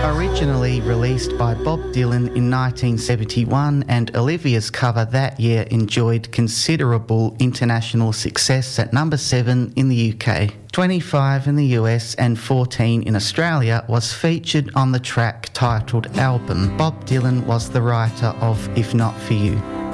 Originally released by Bob Dylan in 1971, and Olivia's cover that year enjoyed considerable international success at number 7 in the UK, 25 in the US and 14 in Australia, was featured on the track titled Album. Bob Dylan was the writer of If Not For You.